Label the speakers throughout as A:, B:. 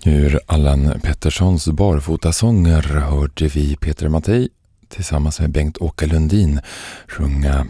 A: Ur Allan Petterssons barfotasånger hörde vi Peter Mattei tillsammans med Bengt-Åke Lundin sjunga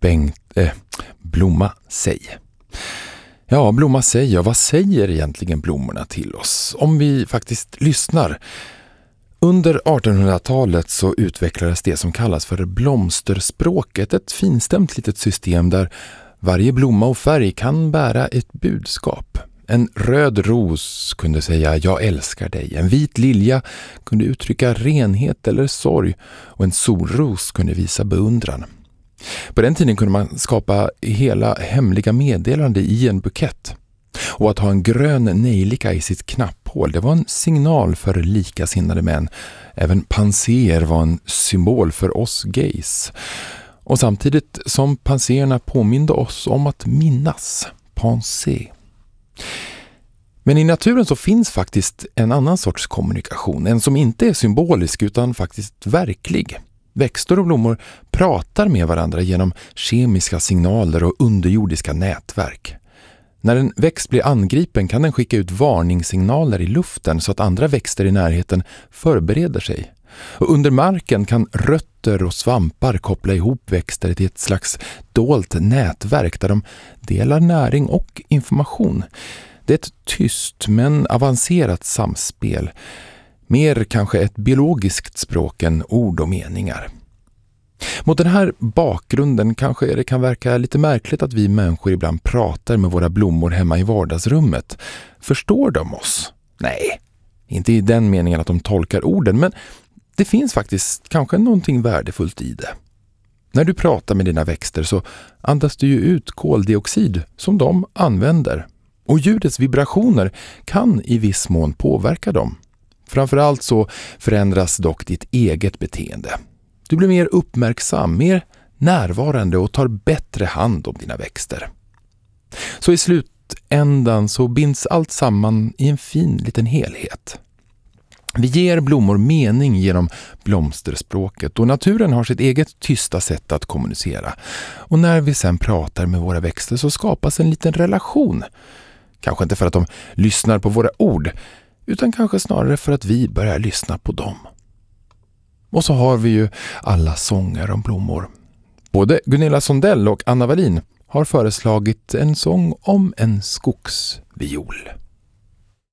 A: Blomma säg. Ja, blomma säg. Vad säger egentligen blommorna till oss? Om vi faktiskt lyssnar. Under 1800-talet så utvecklades det som kallas för blomsterspråket, ett finstämt litet system där varje blomma och färg kan bära ett budskap. En röd ros kunde säga jag älskar dig. En vit lilja kunde uttrycka renhet eller sorg. Och en solros kunde visa beundran. På den tiden kunde man skapa hela hemliga meddelande i en bukett. Och att ha en grön nejlika i sitt knapphål, det var en signal för likasinnade män. Även panser var en symbol för oss gays. Och samtidigt som panserna påminde oss om att minnas, penser. Men i naturen så finns faktiskt en annan sorts kommunikation. En som inte är symbolisk utan faktiskt verklig. Växter och blommor pratar med varandra genom kemiska signaler och underjordiska nätverk. När en växt blir angripen kan den skicka ut varningssignaler i luften så att andra växter i närheten förbereder sig. Och under marken kan rötter och svampar koppla ihop växter till ett slags dolt nätverk där de delar näring och information. Det är ett tyst men avancerat samspel. Mer kanske ett biologiskt språk än ord och meningar. Mot den här bakgrunden kanske det kan verka lite märkligt att vi människor ibland pratar med våra blommor hemma i vardagsrummet. Förstår de oss? Nej, inte i den meningen att de tolkar orden, men det finns faktiskt kanske någonting värdefullt i det. När du pratar med dina växter så andas du ju ut koldioxid som de använder. Och ljudets vibrationer kan i viss mån påverka dem. Framförallt så förändras dock ditt eget beteende. Du blir mer uppmärksam, mer närvarande och tar bättre hand om dina växter. Så i slutändan så binds allt samman i en fin liten helhet. Vi ger blommor mening genom blomsterspråket och naturen har sitt eget tysta sätt att kommunicera. Och när vi sen pratar med våra växter så skapas en liten relation. Kanske inte för att de lyssnar på våra ord, utan kanske snarare för att vi börjar lyssna på dem. Och så har vi ju alla sånger om blommor. Både Gunilla Sondell och Anna Wallin har föreslagit en sång om en skogsviol.